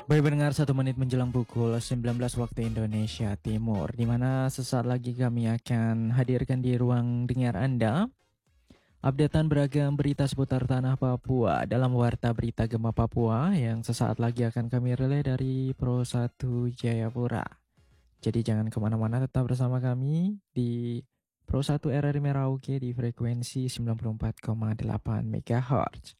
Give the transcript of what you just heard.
Baik pendengar, 1 menit menjelang pukul 19 waktu Indonesia Timur, di mana sesaat lagi kami akan hadirkan di ruang dengar Anda updatean beragam berita seputar tanah Papua dalam Warta Berita Gema Papua yang sesaat lagi akan kami relay dari Pro 1 Jayapura. Jadi jangan kemana-mana, tetap bersama kami di Pro 1 RRI Merauke di frekuensi 94,8 MHz.